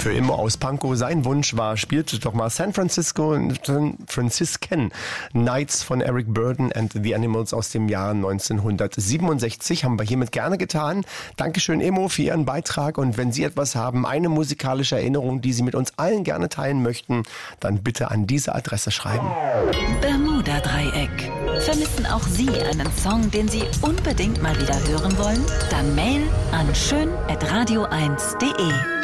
Für Immo aus Pankow. Sein Wunsch war, spielte doch mal San Franciscan Nights von Eric Burdon and the Animals aus dem Jahr 1967. Haben wir hiermit gerne getan. Dankeschön, Immo, für Ihren Beitrag. Und wenn Sie etwas haben, eine musikalische Erinnerung, die Sie mit uns allen gerne teilen möchten, dann bitte an diese Adresse schreiben. Bermuda-Dreieck. Vermissen auch Sie einen Song, den Sie unbedingt mal wieder hören wollen? Dann Mail an schön@radio1.de.